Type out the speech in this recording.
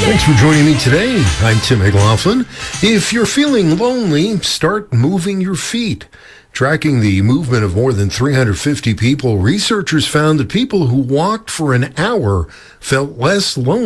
Thanks for joining me today. I'm Tim McLaughlin. If you're feeling lonely, start moving your feet. Tracking the movement of more than 350 people, researchers found that people who walked for an hour felt less lonely